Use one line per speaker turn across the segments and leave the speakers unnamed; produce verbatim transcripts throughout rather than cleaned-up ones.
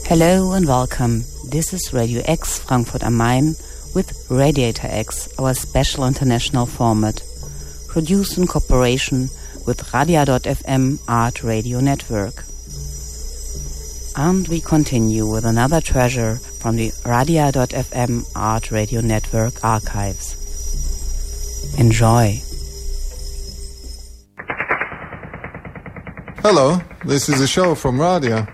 Hello and welcome. This is Radio X Frankfurt am Main with Radiator X, our special international format, produced in cooperation with Radia dot F M Art Radio Network. And we continue with another treasure from the Radia dot F M Art Radio Network archives. Enjoy.
Hello, this is a show from Radia.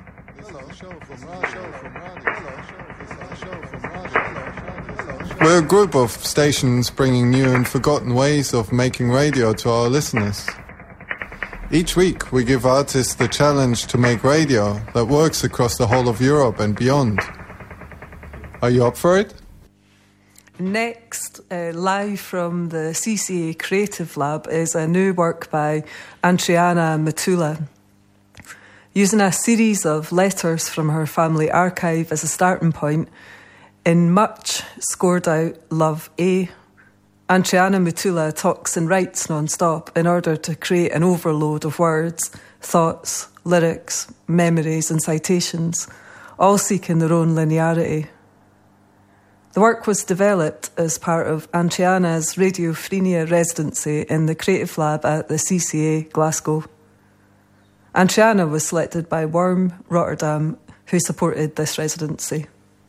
We're a group of stations bringing new and forgotten ways of making radio to our listeners. Each week we give artists the challenge to make radio that works across the whole of Europe and beyond. Are you up for it?
Next, uh, live from the C C A Creative Lab, is a new work by Andriana Matula. Using a series of letters from her family archive as a starting point, in much scored out Love A, Andriana Matula talks and writes non-stop in order to create an overload of words, thoughts, lyrics, memories and citations, all seeking their own linearity. The work was developed as part of Andriana's Radiophrenia residency in the Creative Lab at the C C A Glasgow. Andriana was selected by Worm Rotterdam, who supported this residency.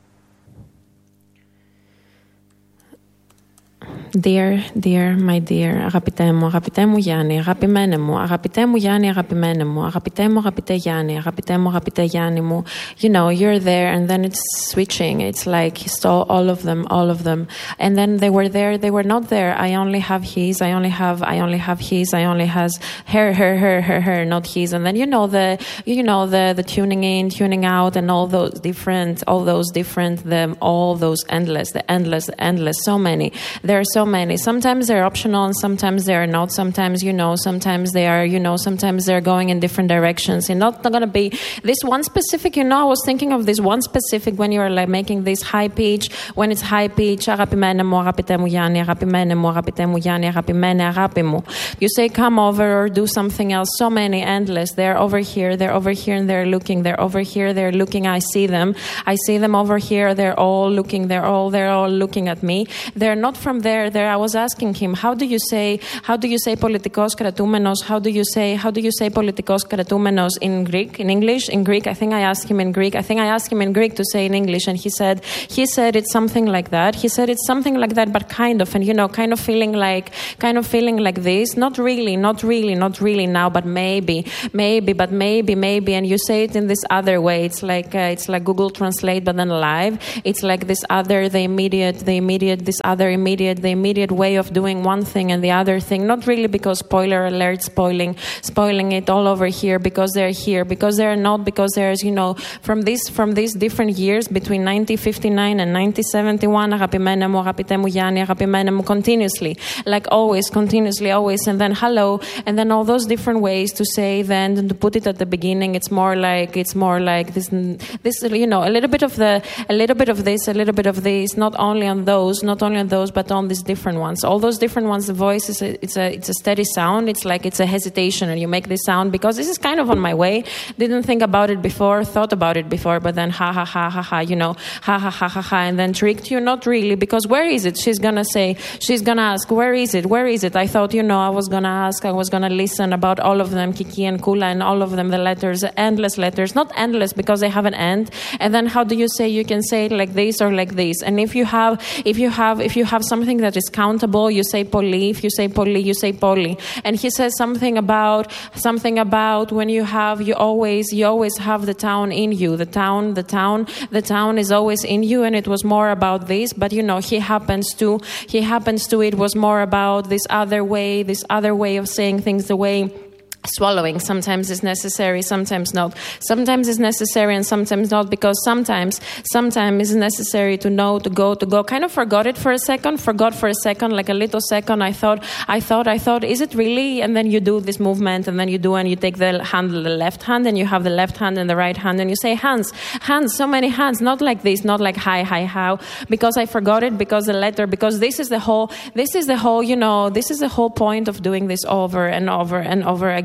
Dear, dear, my dear, αγαπητέ μου, αγαπητέ μου Γιάννη, αγαπημένε μου, αγαπητέ μου Γιάννη, αγαπημένε μου, αγαπητέ μου, αγαπητέ Γιάννη, αγαπητέ μου, αγαπητέ Γιάννη μου. You know, you're there and then it's switching. It's like he stole all of them, all of them. And then they were there, they were not there. I only have his, I only have, I only have his, I only has her, her, her, her, her, not his. And then you know the, you know the, the tuning in, tuning out and all those different, all those different, the, all those endless, the endless, the endless, so many. There are so many. Sometimes they're optional and sometimes they are not. Sometimes, you know, sometimes they are, you know, sometimes they're going in different directions. And not, not going to be this one specific, you know, I was thinking of this one specific when you're like making this high pitch, when it's high pitch, αγαπημένε μου, αγαπητέ μου Γιάννη, αγαπημένε μου, αγαπητέ μου Γιάννη, αγαπημένε αγάπη μου. You say come over or do something else. So many, endless. They're over here, they're over here and they're looking. They're over here, they're looking. I see them. I see them over here. They're all looking. They're all, they're all looking at me. They're not from there. There, I was asking him, how do you say, how do you say πολιτικός κρατούμενος? How do you say, how do you say πολιτικός κρατούμενος in Greek, in English, in Greek? I think I asked him in Greek. I think I asked him in Greek to say in English, and he said, he said it's something like that. He said it's something like that, but kind of, and you know, kind of feeling like, kind of feeling like this. Not really, not really, not really now, but maybe, maybe, but maybe, maybe. And you say it in this other way. It's like, uh, it's like Google Translate, but then live. It's like this other, the immediate, the immediate, this other immediate, the immediate way of doing one thing and the other thing. Not really because spoiler alert, spoiling, spoiling it all over here because they're here, because they're not, because there's, you know, from this, from these different years between nineteen fifty-nine and nineteen seventy-one, αγαπημένε μου, αγαπητέ μου Γιάννη, αγαπημένε μου, continuously, like always, continuously, always, and then hello, and then all those different ways to say then, and to put it at the beginning. It's more like, it's more like this, this, you know, a little bit of the, a little bit of this, a little bit of this, not only on those, not only on those, but on these different ones. All those different ones, the voice is a, it's a, it's a steady sound. It's like it's a hesitation, and you make this sound because this is kind of on my way. Didn't think about it before, thought about it before, but then ha ha ha ha ha, you know, ha ha ha ha ha, and then tricked you. Not really, because where is it? She's gonna say, she's gonna ask, where is it? Where is it? I thought, you know, I was gonna ask, I was gonna listen about all of them, Kiki and Kula, and all of them, the letters, endless letters, not endless because they have an end. And then how do you say? You can say it like this or like this. And if you have, if you have, if you have something that is countable, you say poly. If you say poly, you say poly. And he says something about something about when you have, you always, you always have the town in you. The town, the town, the town is always in you. And it was more about this, but you know, he happens to, he happens to. It was more about this other way, this other way of saying things, the way. Swallowing sometimes is necessary, sometimes not. Sometimes it's necessary and sometimes not, because sometimes, sometimes it's necessary to know, to go, to go. Kind of forgot it for a second, forgot for a second, like a little second. I thought, I thought, I thought, is it really? And then you do this movement, and then you do, and you take the hand, the left hand, and you have the left hand and the right hand, and you say hands, hands, so many hands, not like this, not like hi, hi, how, because I forgot it, because the letter, because this is the whole, this is the whole, you know, this is the whole point of doing this over and over and over again.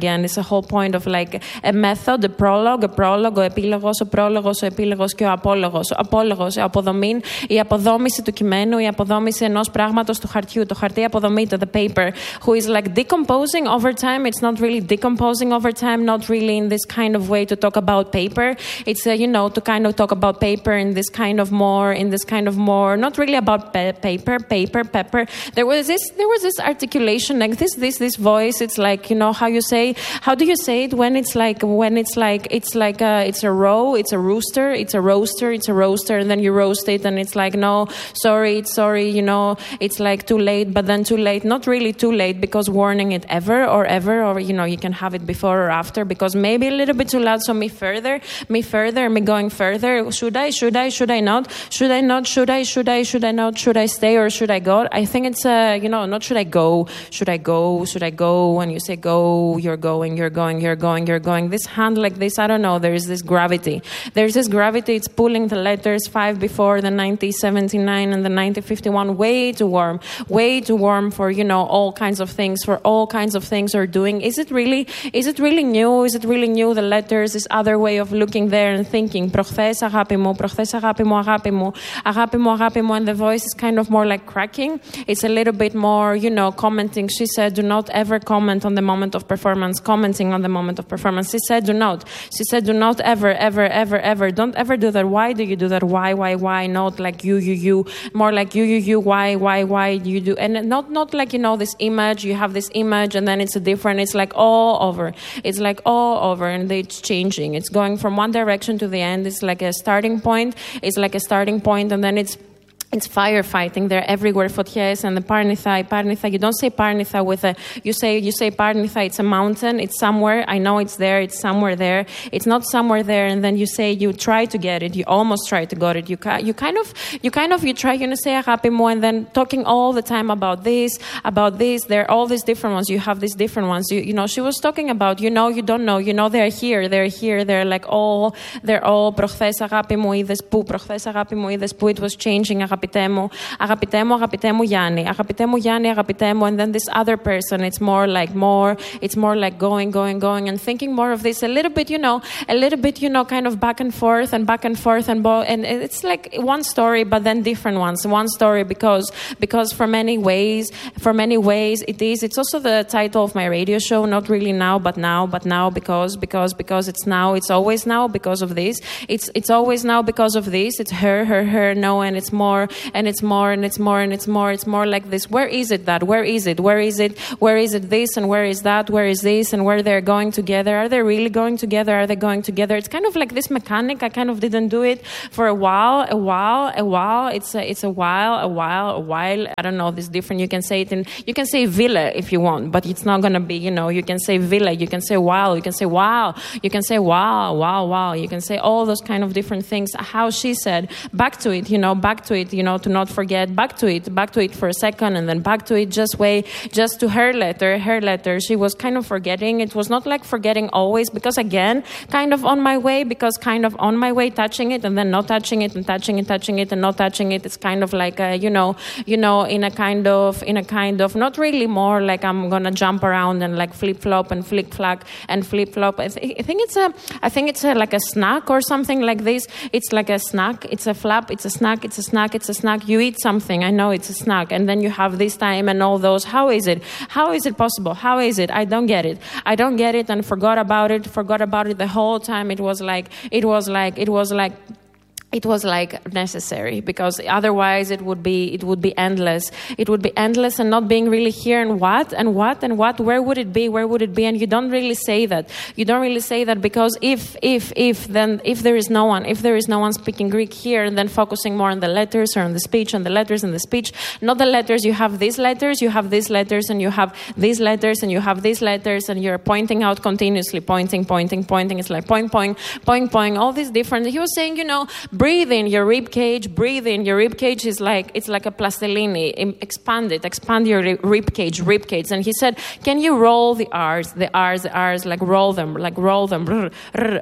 again. It's a whole point of like a method, a prologue, a prologue, ο επίλογος, ο πρόλογος, ο επίλογος και ο απόλογος. Ο απόλογος, η αποδομή, η αποδόμηση του κειμένου, η αποδόμηση ενός πράγματος του χαρτιού. Το χαρτί αποδομείται, the paper, who is like decomposing over time. It's not really decomposing over time, not really in this kind of way to talk about paper. It's, uh, you know, to kind of talk about paper in this kind of more, in this kind of more, not really about pe- paper, paper, pepper. There was this, there was this articulation, like this, this, this voice. It's like, you know, how you say, how do you say it when it's like, when it's like, it's like, a, it's a row, it's a rooster, it's a roaster, it's a roaster, and then you roast it, and it's like, no, sorry, it's sorry, you know, it's like too late, but then too late, not really too late, because warning it ever or ever, or, you know, you can have it before or after, because maybe a little bit too loud, so me further, me further, me going further, should I, should I, should I not, should I not, should I, should I, should I not, should I stay or should I go? I think it's, uh, you know, not should I go, should I go, should I go, when you say go, you're going, you're going, you're going, you're going, this hand like this, I don't know, there is this gravity, there's this gravity, it's pulling the letters five before the nineteen seventy-nine and the nineteen fifty-one, way too warm, way too warm for, you know, all kinds of things, for all kinds of things are doing. Is it really, is it really new? Is it really new, the letters, this other way of looking there and thinking, προχθές αγάπη μου, προχθές αγάπη μου, αγάπη μου, αγάπη μου, αγάπη μου, and the voice is kind of more like cracking. It's a little bit more, you know, commenting. She said, do not ever comment on the moment of performance, commenting on the moment of performance. She said, do not. She said, do not ever, ever, ever, ever. Don't ever do that. Why do you do that? Why, why, why? Not like you, you, you. More like you, you, you. Why, why, why do you do? And not, not like, you know, this image. You have this image and then it's a different. It's like all over. It's like all over and it's changing. It's going from one direction to the end. It's like a starting point. It's like a starting point and then it's It's firefighting. They're everywhere. Fotiés and the Parnitha. Parnitha. You don't say Parnitha with a. You say you say Parnitha. It's a mountain. It's somewhere. I know it's there. It's somewhere there. It's not somewhere there. And then you say you try to get it. You almost try to get it. You you kind of you kind of you try. You know say agapi mo and then talking all the time about this about this. There are all these different ones. You have these different ones. You you know she was talking about. You know you don't know. You know they're here. They're here. They're like all. They're all. Προχθές agapi mo ides pu. Προχθές agapi mo ides pu. It was changing. Αγαπητέ μου, αγαπητέ μου, αγαπητέ μου Γιάννη, αγαπητέ μου Γιάννη, αγαπητέ μου, and then this other person, it's more like more, it's more like going, going, going, and thinking more of this, a little bit, you know, a little bit, you know, kind of back and forth and back and forth and bo- and it's like one story, but then different ones, one story because, because for many ways, for many ways it is, it's also the title of my radio show, not really now, but now, but now, because, because, because it's now, it's always now because of this, it's, it's always now because of this, it's her, her, her, no, and it's more, and it's more and it's more and it's more it's more like this. Where is it that where is it where is it where is it this and where is that, where is this, and where they're going together, are they really going together, are they going together? It's kind of like this mechanic. I kind of didn't do it for a while a while a while it's a, it's a while a while a while I don't know, this different. You can say it in, you can say villa if you want, but it's not going to be, you know, you can say villa, you can say wow, you can say wow, you can say wow, wow, wow, you can say all those kind of different things. How she said, back to it, you know, back to it, you know, to not forget, back to it, back to it for a second, and then back to it, just wait, just to her letter, her letter. She was kind of forgetting. It was not like forgetting always, because again, kind of on my way, because kind of on my way, touching it, and then not touching it, and touching it, touching it, and not touching it. It's kind of like, a, you know, you know, in a kind of, in a kind of, not really more like I'm gonna jump around and like flip flop and flick flack and flip flop. I, th- I think it's a, I think it's a, like a snack or something like this. It's like a snack. It's a flap. It's a snack. It's a snack. It's a snack. You eat something, I know it's a snack, and then you have this time and all those. How is it? How is it possible? How is it? I don't get it. I don't get it, and forgot about it, forgot about it the whole time. It was like, it was like, it was like, it was like necessary, because otherwise it would be it would be endless. It would be endless and not being really here. And what and what and what? Where would it be? Where would it be? And you don't really say that. You don't really say that because if if if then if there is no one, if there is no one speaking Greek here, and then focusing more on the letters or on the speech, on the letters and the speech, not the letters. You have these letters, you have these letters, and you have these letters, and you have these letters, and you're pointing out continuously, pointing, pointing, pointing. It's like point, point, point, point. All these different. He was saying, you know, breathe in your rib cage, breathe in. Your rib cage is like, it's like a plastilini. Expand it, expand your rib cage, rib cage. And he said, can you roll the R's, the R's, the R's, like roll them, like roll them.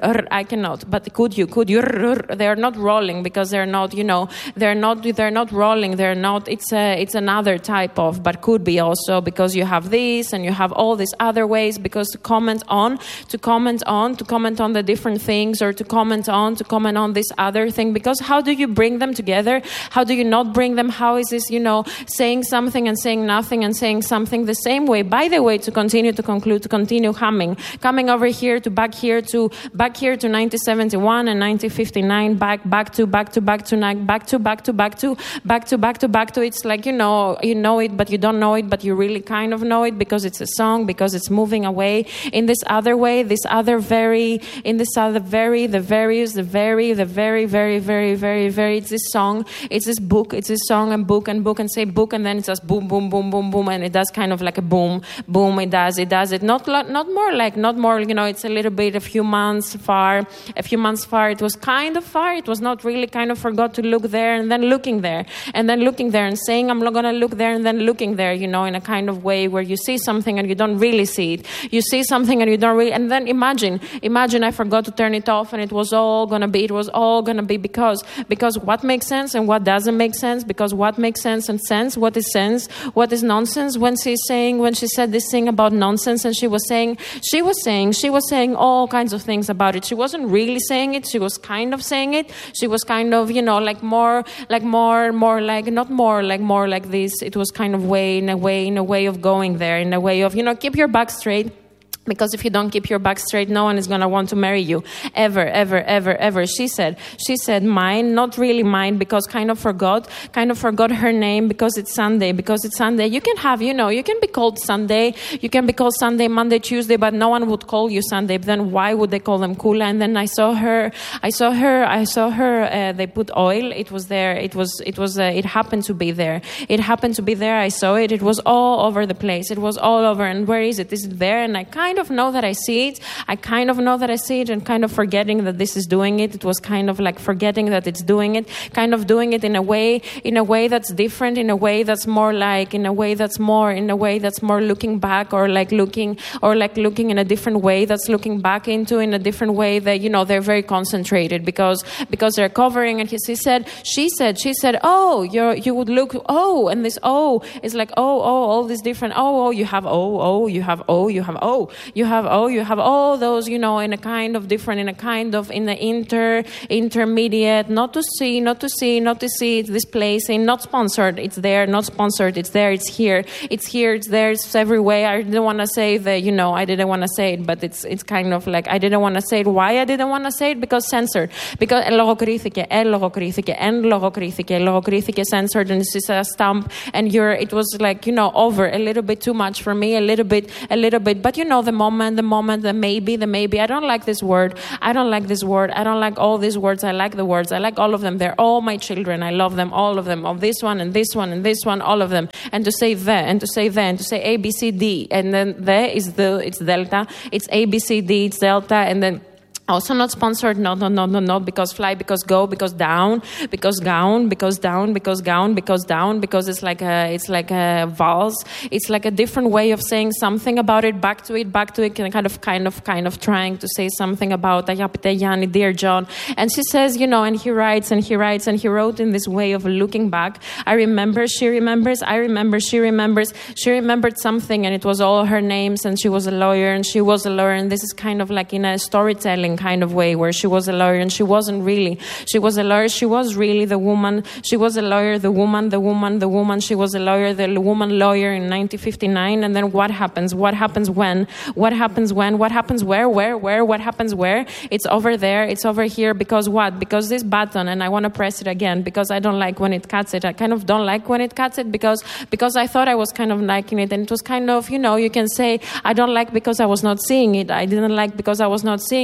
I cannot, but could you, could you? They're not rolling because they're not, you know, they're not, they're not rolling. They're not, it's a, it's another type of, but could be also because you have this and you have all these other ways, because to comment on, to comment on, to comment on the different things, or to comment on, to comment on this other thing, because how do you bring them together? How do you not bring them? How is this, you know, saying something and saying nothing and saying something the same way? By the way, to continue to conclude, to continue humming, coming over here to back here to back here to nineteen seventy-one and nineteen fifty-nine, back, back to, back to, back to, back to, back to, back to, back to, back to, back to. It's like, you know, you know it, but you don't know it, but you really kind of know it because it's a song, because it's moving away in this other way, this other very, in this other very, the various, the very, the very, very, very, very, very, it's this song, it's this book, it's this song and book and book and say book, and then it does boom, boom, boom, boom, boom, and it does kind of like a boom, boom, it does, it does it. Not, not more like, not more, you know, it's a little bit, a few months far, a few months far, it was kind of far, it was not really, kind of forgot to look there, and then looking there, and then looking there, and saying I'm not going to look there, and then looking there, you know, in a kind of way where you see something and you don't really see it. You see something and you don't really, and then imagine, imagine I forgot to turn it off, and it was all going to be, it was all going to be because, because what makes sense and what doesn't make sense, because what makes sense and sense, what is sense, what is nonsense. When she's saying, when she said this thing about nonsense, and she was saying, she was saying, she was saying all kinds of things about it. She wasn't really saying it. She was kind of saying it. She was kind of, you know, like more, like more, more like, not more, like more like this. It was kind of way, in a way, in a way of going there, in a way of, you know, keep your back straight. Because if you don't keep your back straight, no one is going to want to marry you. Ever, ever, ever, ever. She said, she said mine, not really mine, because kind of forgot, kind of forgot her name because it's Sunday, because it's Sunday. You can have, you know, you can be called Sunday, you can be called Sunday, Monday, Tuesday, but no one would call you Sunday. But then why would they call them Kula? And then I saw her, I saw her, I saw her, uh, they put oil. It was there. It was, it was, uh, it happened to be there. It happened to be there. I saw it. It was all over the place. It was all over. And where is it? Is it there? And I kind of know that I see it. I kind of know that I see it, and kind of forgetting that this is doing it. It was kind of like forgetting that it's doing it, kind of doing it in a way, in a way that's different, in a way that's more like, in a way that's more, in a way that's more looking back, or like looking, or like looking in a different way, that's looking back into in a different way that, you know, they're very concentrated because, because they're covering. And he, he said, she said, she said, oh, you're, you would look, oh, and this, oh, is like, oh, oh, all these different, oh, oh, you have, oh, oh, you have, oh, you have, oh, you have, oh, you have all those, you know, in a kind of different, in a kind of, in the inter, intermediate, not to see, not to see, not to see, it's this place, and not sponsored, it's there, not sponsored, it's there, it's here, it's here, it's there, it's everywhere. I didn't want to say that, you know, I didn't want to say it, but it's, it's kind of like, I didn't want to say it. Why I didn't want to say it? Because censored, because logokriθηκε, logokriθηκε, and logokriθηκε, logokriθηκε, censored, and it's a stump, and you're, it was like, you know, over, a little bit too much for me, a little bit, a little bit, but you know, the moment, the moment, the maybe, the maybe. I don't like this word. I don't like this word. I don't like all these words. I like the words. I like all of them. They're all my children. I love them, all of them. Of this one and this one and this one, all of them. And to say the, and to say the, and to say A, B, C, D. And then the is the, it's delta. It's A, B, C, D, it's delta. And then also not sponsored, no, no, no, no, no, because fly, because go, because down, because gown, because down, because gown, because down, because it's like a, it's like a valse. It's like a different way of saying something about it, back to it, back to it, kind of, kind of, kind of trying to say something about Agapite Yanni, dear John. And she says, you know, and he writes, and he writes, and he wrote in this way of looking back. I remember, she remembers, I remember, she remembers, she remembered something, and it was all her names, and she was a lawyer, and she was a lawyer, and this is kind of like in a storytelling kind of way where she was a lawyer and she wasn't really. She was a lawyer. She was really the woman. She was a lawyer, the woman, the woman, the woman. She was a lawyer, the woman lawyer in nineteen fifty-nine. And then what happens? What happens when? What happens when? What happens where? Where? Where? What happens where? It's over there. It's over here. Because what? Because this button, and I want to press it again because I don't like when it cuts it. I kind of don't like when it cuts it because because I thought I was kind of liking it, and it was kind of, you know, you can say I don't like because I was not seeing it. I didn't like because I was not seeing it. Not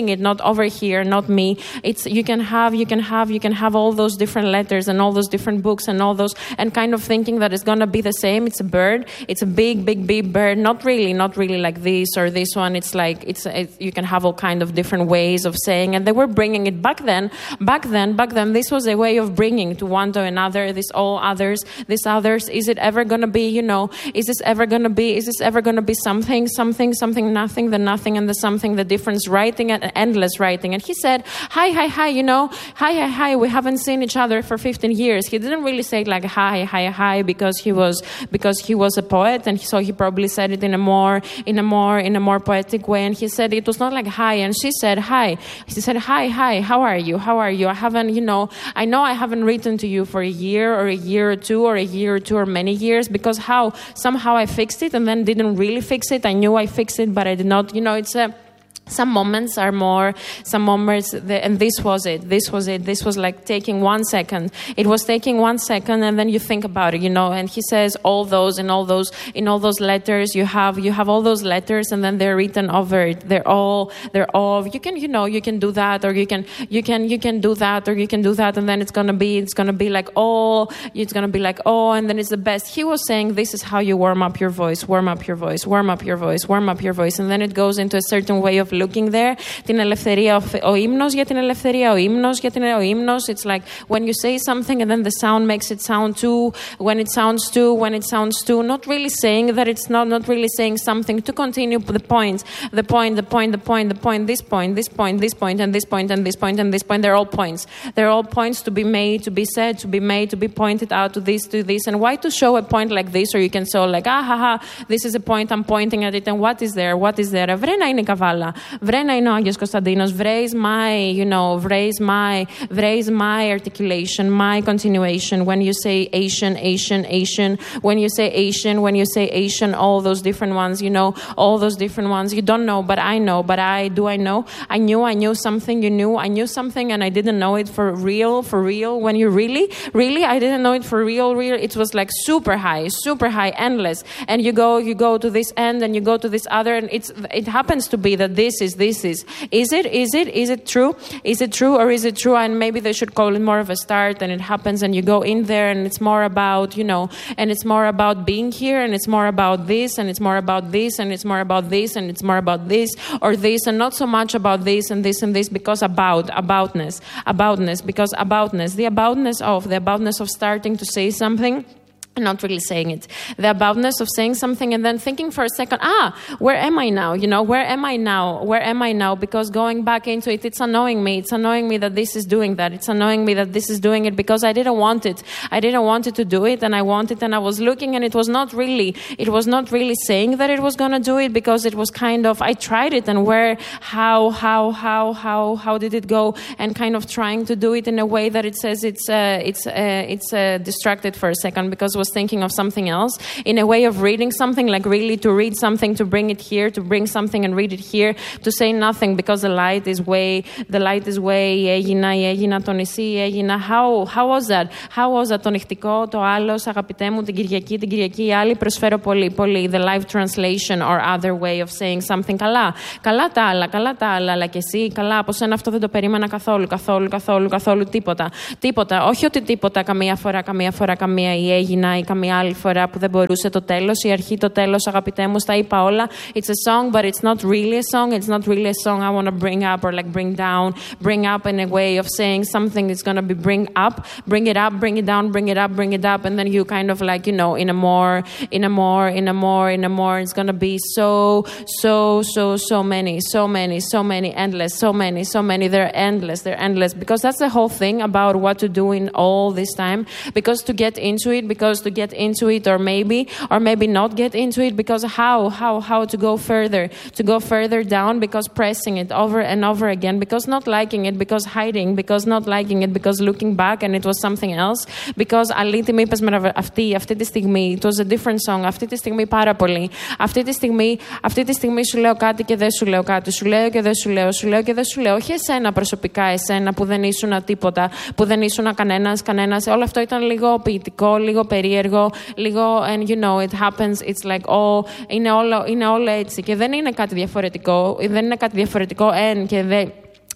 over here, not me. It's you can have you can have you can have all those different letters and all those different books and all those, and kind of thinking that it's gonna be the same. It's a bird. It's a big, big, big bird. Not really, not really like this or this one. It's like it's, it's you can have all kind of different ways of saying, and they were bringing it back then. Back then, back then, this was a way of bringing to one to another. This all others, this others. Is it ever gonna be? You know, is this ever gonna be? Is this ever gonna be something, something, something, nothing, the nothing and the something, the difference, writing and endless writing. And he said, hi, hi, hi, you know, hi, hi, hi, we haven't seen each other for fifteen years. He didn't really say it like hi, hi, hi, because he was, because he was a poet, and so he probably said it in a more, in a more, in a more poetic way. And he said it was not like hi, and she said hi. She said, hi, hi, how are you? How are you? I haven't, you know, I know I haven't written to you for a year or a year or two or a year or two or many years, because how? Somehow I fixed it and then didn't really fix it. I knew I fixed it, but I did not, you know, it's a, some moments are more, some moments, and this was it, this was it, this was like taking one second. It was taking one second, and then you think about it, you know, and he says all those, and all those, in all those letters, you have, you have all those letters, and then they're written over it. They're all, they're all, you can, you know, you can do that, or you can, you can, you can do that, or you can do that, and then it's gonna be, it's gonna be like, oh, it's gonna be like, oh, and then it's the best. He was saying, this is how you warm up your voice, warm up your voice, warm up your voice, warm up your voice, and then it goes into a certain way of looking there. Την ελευθερία, ο ύμνος για την ελευθερία, ο ύμνος για την ο ύμνος. It's like when you say something and then the sound makes it sound too, when it sounds too, when it sounds too, not really saying that it's not, not really saying something to continue the points, the point, the point, the point, the point, this point, this point, this point, and this point, and this point, and this point. They're all points. They're all points to be made, to be said, to be made, to be pointed out, to this, to this. And why to show a point like this, or you can show like, ah, ha, ha, this is a point, I'm pointing at it, and what is there, what is there? Βρε να είναι η καβάλα, βρε να είναι ο Άγιος Κωνσταντίνος, βρε my, you know, βρε my, βρε my articulation, my continuation. When you say Asian, Asian, Asian, when you say Asian, when you say Asian, all those different ones, you know, all those different ones. You don't know, but I know, but I, do I know? I knew, I knew something, you knew, I knew something, and I didn't know it for real, for real. When you really, really, I didn't know it for real, real. It was like super high, super high, endless. And you go, you go to this end, and you go to this other, and it's, it happens to be that this is, this is. Is it, is it, is it true? Is it true, or is it true? And maybe they should call it more of a start, and it happens, and you go in there, and it's more about, you know, and it's more about being here, and it's more about this, and it's more about this, and it's more about this, and it's more about this, or this, and not so much about this, and this, and this, because about, aboutness, aboutness, because aboutness, the aboutness of, the aboutness of starting to say something, not really saying it. The aboutness of saying something and then thinking for a second, ah, where am I now? You know, where am I now? Where am I now? Because going back into it, it's annoying me. It's annoying me that this is doing that. It's annoying me that this is doing it because I didn't want it. I didn't want it to do it, and I wanted, and I was looking, and it was not really, it was not really saying that it was going to do it, because it was kind of, I tried it, and where, how, how, how, how, how did it go? And kind of trying to do it in a way that it says it's, uh, it's, uh, it's uh, distracted for a second, because it was thinking of something else, in a way of reading something, like really to read something, to bring it here, to bring something and read it here, to say nothing, because the light is way, the light is way, έγινα, έγινα το νησί, έγινα. How, how was that? How was that? Το νυχτικό, το άλλος, αγαπητέ μου, την Κυριακή, την Κυριακή, η άλλη, προσφέρω πολύ, πολύ. The live translation or other way of saying something. Καλά, καλά τα άλλα, καλά τα άλλα, αλλά και εσύ, καλά, από σένα αυτό δεν το περίμενα καθόλου, καθόλου, καθόλου, καθόλου, τίποτα. Τίποτα, όχι ότι τίποτα, καμία φορά, καμία φορά, καμία ή έγινα ή καμία άλλη φορά που δεν μπορούσε το τέλος, η αρχή, το τέλος, αγαπητέ μου, στα είπα όλα. It's a song, but it's not really a song. It's not really a song I want to bring up or like bring down, bring up in a way of saying something is going to be bring up, bring it up, bring it down, bring it up, bring it up, and then you kind of like, you know, in a more, in a more, in a more, in a more, it's going to be so, so, so, so many, so many, so many, endless, so many, so many. They're endless, they're endless, because that's the whole thing about what to do in all this time, because to get into it, because to get into it, or maybe, or maybe not get into it, because how, how, how to go further, to go further down, because pressing it over and over again, because not liking it, because hiding, because not liking it, because looking back and it was something else, because αλήτη με είπες με αυτή, αυτή τη στιγμή, it was a different song, αυτή τη στιγμή πάρα πολύ, αυτή τη στιγμή, αυτή τη στιγμή σου λέω κάτι και δεν σου λέω κάτι, σου λέω και δεν σου λέω, σου λέω και δεν σου λέω, όχι εσένα προσωπικά, εσένα που δεν ήσουν τίποτα, που δεν ήσουν κανένας, κανένας, όλο αυτό ήταν λίγο ποιητικό, λίγο περίεργο, λίγο, and you know, it happens, it's like, oh, είναι όλο, είναι όλο έτσι, και δεν είναι κάτι διαφορετικό, δεν είναι κάτι διαφορετικό, and και δεν,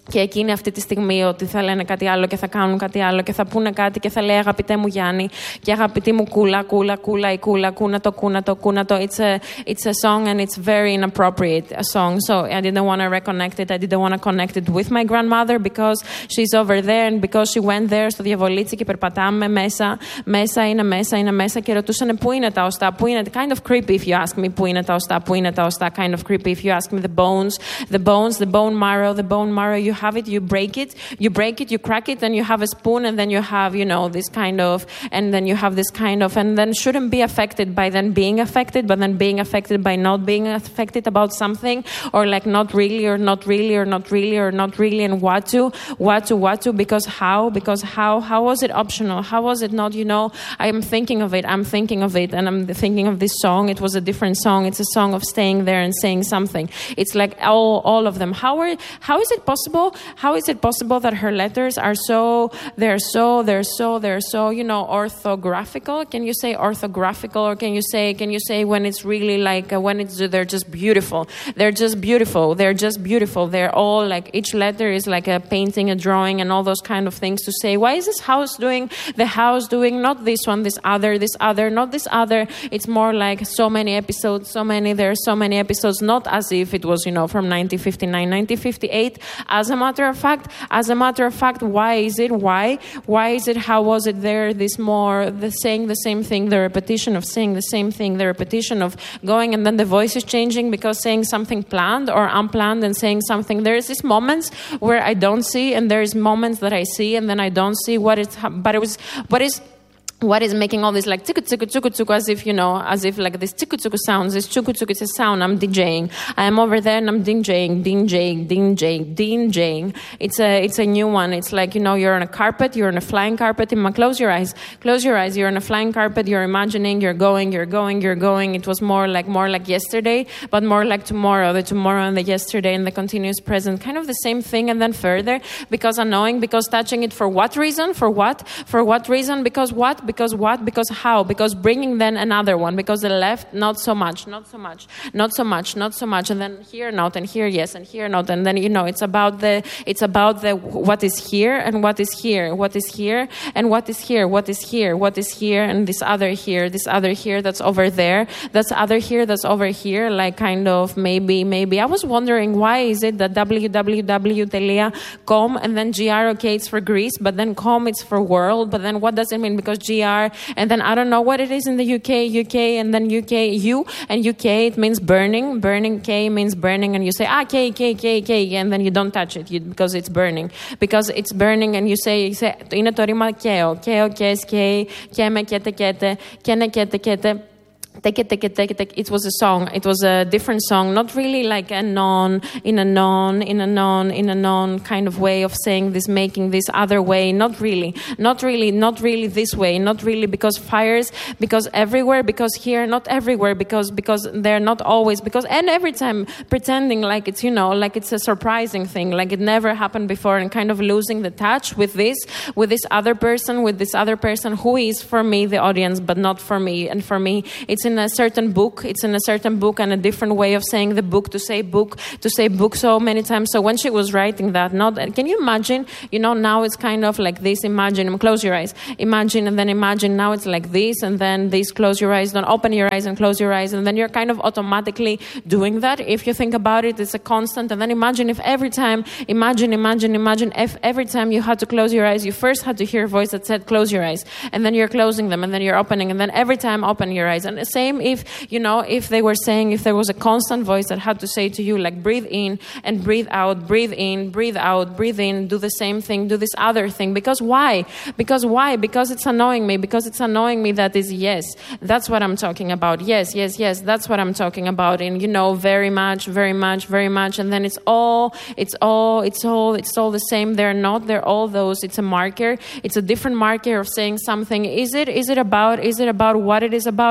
Και εκείνη αυτή τη στιγμή ότι θα λένε κάτι άλλο και θα κάνουν κάτι άλλο και θα πούνε κάτι και θα λέει αγαπητέ μου Γιάννη και αγαπητή μου Κούλα, Κούλα, Κούλα, η Κούλα, κούνα το, κούνα το, κούνα το. It's a, it's a song and it's very inappropriate a song. So I didn't want to reconnect it. I didn't want to connect it with my grandmother because she's over there and because she went there στο διαβολίτσι και περπατάμε μέσα, μέσα είναι μέσα, είναι μέσα και ρωτούσανε πού είναι τα οστά, πού είναι, kind of creepy if you ask me, πού είναι τα οστά, πού είναι τα οστά, kind of creepy if you ask me, the bones, the bones, the bone marrow, the bone marrow, you have it, you break it, you break it, you crack it, and you have a spoon, and then you have, you know, this kind of, and then you have this kind of, and then shouldn't be affected by then being affected, but then being affected by not being affected about something, or like not really, or not really, or not really, or not really, and what to, what to, what to, because how, because how, how was it optional? How was it not, you know, I am thinking of it, I'm thinking of it, and I'm thinking of this song. It was a different song. It's a song of staying there and saying something. It's like all, all of them. How are, how is it possible? How is it possible that her letters are so, they're so, they're so, they're so, you know, orthographical? Can you say orthographical, or can you say, can you say when it's really like, uh, when it's, they're just beautiful. They're just beautiful. They're just beautiful. They're all like, each letter is like a painting, a drawing, and all those kind of things to say, why is this house doing, the house doing, not this one, this other, this other, not this other. It's more like so many episodes, so many, there are so many episodes, not as if it was, you know, from nineteen fifty-nine, nineteen fifty-eight. As a matter of fact, as a matter of fact, why is it, why, why is it, how was it there, this more, the saying the same thing, the repetition of saying the same thing, the repetition of going, and then the voice is changing because saying something planned or unplanned and saying something. There's these moments where I don't see, and there's moments that I see, and then I don't see what it's, but it was, what is, what is making all this like tsuku tsuku tsuku tsuku, as if, you know, as if like this tsuku tsuku sounds, this tsuku tsuku is a sound, I'm DJing. I am over there and I'm DJing, DJing, DJing, DJing. It's a, it's a new one. It's like, you know, you're on a carpet, you're on a flying carpet. Close your eyes, close your eyes. You're on a flying carpet, you're imagining, you're going, you're going, you're going. It was more like, more like yesterday, but more like tomorrow, the tomorrow and the yesterday and the continuous present. Kind of the same thing, and then further, because annoying, because touching it for what reason? For what? For what reason? Because what? Because what? Because how? Because bringing then another one. Because the left, not so much, not so much, not so much, not so much. And then here not, and here yes, and here not. And then, you know, it's about the, it's about the, what is here and what is here, what is here and what is here, what is here, what is here, and this other here, this other here that's over there, that's other here, that's over here, like kind of maybe, maybe. I was wondering, why is it that w w w dot com and then G R, okay, it's for Greece, but then com, it's for world, but then what does it mean? Because G R, and then I don't know what it is in the U K, U K, and then U K, U, and U K, it means burning, burning, K means burning, and you say, ah, K, K, K, K, and then you don't touch it you, because it's burning, because it's burning, and you say, you say, είναι το ρήμα καίω, καίω, κες, καίει, καίμε, κέτε, κέτε, κένε, κέτε, κέτε. Take it, take it, take it, take it. It was a song. It was a different song, not really like a non, in a non, in a non, in a non kind of way of saying this, making this other way. Not really, not really, not really this way. Not really, because fires, because everywhere, because here, not everywhere, because because they're not always, because and every time pretending like it's, you know, like it's a surprising thing, like it never happened before, and kind of losing the touch with this, with this other person, with this other person who is for me the audience, but not for me. And for me, it's in a certain book, it's in a certain book, and a different way of saying the book, to say book, to say book so many times. So when she was writing that, not, can you imagine, you know, now it's kind of like this, imagine, close your eyes, imagine, and then imagine, now it's like this, and then this, close your eyes, don't open your eyes and close your eyes, and then you're kind of automatically doing that. If you think about it, it's a constant, and then imagine if every time, imagine, imagine, imagine, if every time you had to close your eyes, you first had to hear a voice that said, close your eyes, and then you're closing them, and then you're opening, and then every time open your eyes, and same if, you know, if they were saying, if there was a constant voice that had to say to you, like, breathe in and breathe out, breathe in, breathe out, breathe in, do the same thing, do this other thing. Because why? Because why? Because it's annoying me, because it's annoying me that is yes. That's what I'm talking about. Yes, yes, yes, that's what I'm talking about. And, you know, very much, very much, very much. And then it's all, it's all, it's all, it's all the same. They're not, they're all those. It's a marker. It's a different marker of saying something. Is it, is it about, is it about what it is about? Is it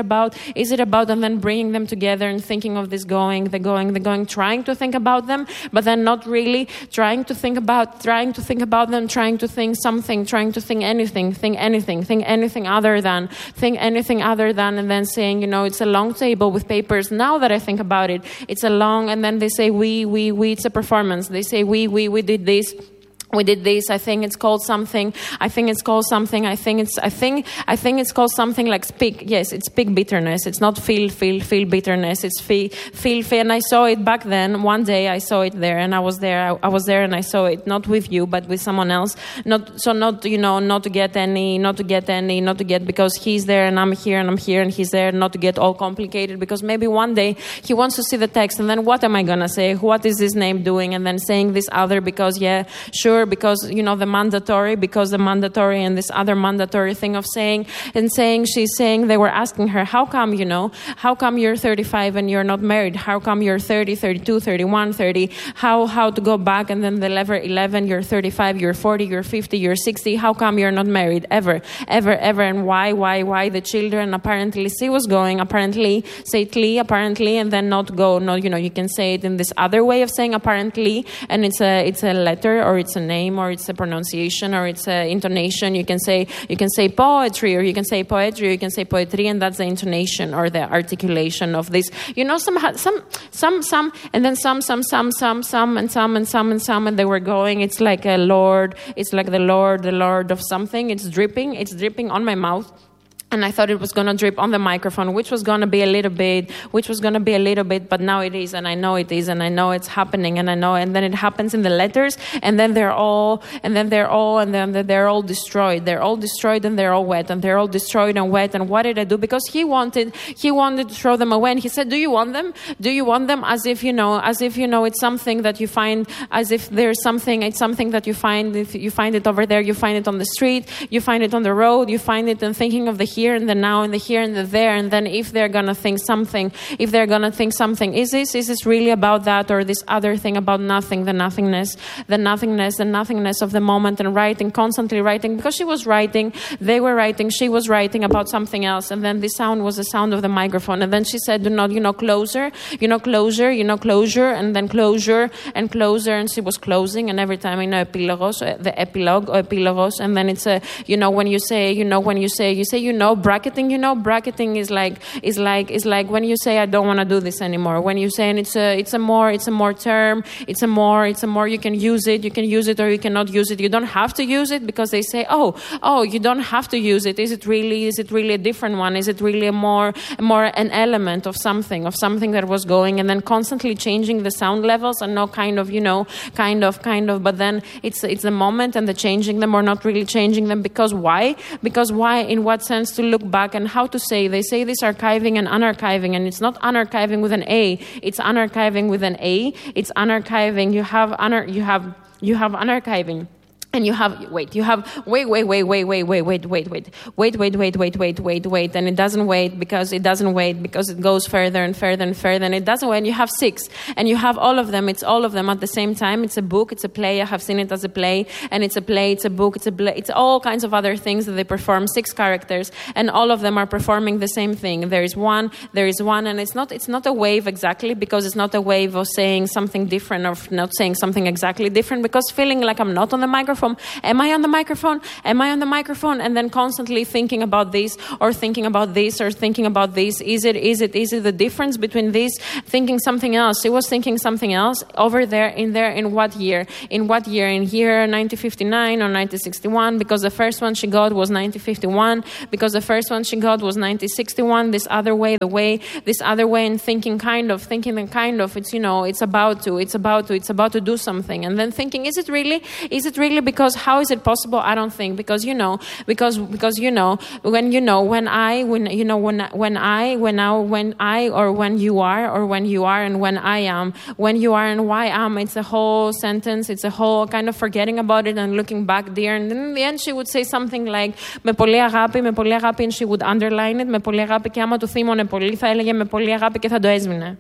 about? Is it about and then bringing them together and thinking of this going, the going, the going, trying to think about them, but then not really trying to think about, trying to think about them, trying to think something, trying to think anything, think anything, think anything other than, think anything other than, and then saying, you know, it's a long table with papers. Now that I think about it, it's a long, and then they say, we, we, we, it's a performance. They say, we, we, we did this. We did this. I think it's called something. I think it's called something. I think it's. I think. I think it's called something like speak. Yes, it's speak bitterness. It's not feel, feel, feel bitterness. It's feel, feel, feel. And I saw it back then. One day I saw it there, and I was there. I, I was there, and I saw it not with you, but with someone else. Not so. Not you know. Not to get any. Not to get any. Not to get because he's there and I'm here and I'm here and he's there. Not to get all complicated because maybe one day he wants to see the text, and then what am I gonna say? What is his name doing? And then saying this other because yeah, sure. Because, you know, the mandatory, because the mandatory and this other mandatory thing of saying, and saying, she's saying, they were asking her, how come, you know, how come you're thirty-five and you're not married? How come you're thirty, thirty-two, thirty-one, thirty? How, how to go back? And then the level eleven, you're thirty-five, you're forty, you're fifty, you're sixty. How come you're not married? Ever, ever, ever. And why, why, why? The children, apparently, she was going, apparently, say tli, apparently, and then not go, no, you know, you can say it in this other way of saying apparently, and it's a, it's a letter or it's a name or it's a pronunciation or it's a intonation. You can say you can say poetry or you can say poetry or you can say poetry, and that's the intonation or the articulation of this. You know, some some some some and then some some some some some and some and some and some and they were going. It's like a Lord. It's like the Lord, the Lord of something. It's dripping. It's dripping on my mouth. And I thought it was going to drip on the microphone, which was going to be a little bit, which was going to be a little bit, but now it is, and I know it is, and I know it's happening, and I know, and then it happens in the letters, and then they're all, and then they're all, and then they're all destroyed. They're all destroyed, and they're all wet, and they're all destroyed and wet. And what did I do? Because he wanted, he wanted to throw them away, and he said, "Do you want them? Do you want them?" As if you know, as if you know, it's something that you find, as if there's something, it's something that you find. If you find it over there, you find it on the street, you find it on the road, you find it, and thinking of the here and the now and the here and the there. And then if they're going to think something, if they're going to think something, is this, is this really about that or this other thing about nothing, the nothingness, the nothingness, the nothingness of the moment, and writing, constantly writing, because she was writing, they were writing, she was writing about something else. And then the sound was the sound of the microphone. And then she said, do not, you know, closer, you know, closure, you know, closure, and then closure and closer. And she was closing. And every time, you know, epilogos, the epilogue or epilogos. And then it's a, you know, when you say, you know, when you say, you say, you know, bracket. You know, bracketing is like is like is like when you say I don't want to do this anymore. When you say, and it's a it's a more it's a more term. It's a more it's a more you can use it. You can use it or you cannot use it. You don't have to use it because they say, oh oh you don't have to use it. Is it really is it really a different one? Is it really a more a more an element of something of something that was going, and then constantly changing the sound levels and no kind of you know kind of kind of. But then it's it's the moment and the changing them or not really changing them because why? Because why? In what sense to look back? And how to say, they say this archiving and unarchiving, and it's not unarchiving with an A, it's unarchiving with an A, it's unarchiving, you have unar, you have you have unarchiving. And you have, wait, you have, wait, wait, wait, wait, wait, wait, wait, wait, wait, wait, wait, wait, wait, wait, wait, wait, and it doesn't wait because it doesn't wait because it goes further and further and further, and it doesn't wait, and you have six, and you have all of them, it's all of them at the same time, it's a book, it's a play, I have seen it as a play, and it's a play, it's a book, it's a play, it's all kinds of other things that they perform, six characters, and all of them are performing the same thing. There is one, there is one, and it's not, it's not a wave exactly, because it's not a wave of saying something different or not saying something exactly different, because feeling like I'm not on the microphone. Am I on the microphone? Am I on the microphone? And then constantly thinking about this or thinking about this or thinking about this. Is it, is it, is it the difference between this? Thinking something else. She was thinking something else over there, in there, in what year? In what year? In here, nineteen fifty-nine or nineteen sixty-one? Because the first one she got was nineteen fifty-one. Because the first one she got was nineteen sixty-one. This other way, the way, this other way, and thinking kind of, thinking and kind of, it's, you know, it's about to, it's about to, it's about to do something. And then thinking, is it really? Is it really? Because how is it possible? I don't think, because you know, because because you know, when you know, when I, when you know, when when I, when now, when I, or when you are, or when you are, and when I am, when you are, and why I am. It's a whole sentence. It's a whole kind of forgetting about it and looking back there. And then in the end, she would say something like "με πολύ αγάπη, με πολύ αγάπη," and she would underline it. Με πολύ αγάπη, και άμα του θύμωνε πολύ, θα έλεγε με πολύ αγάπη και θα το έσβηνε.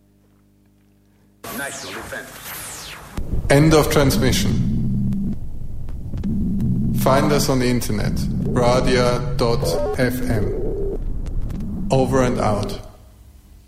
End of transmission. Find us on the internet, radia dot f m. over and out.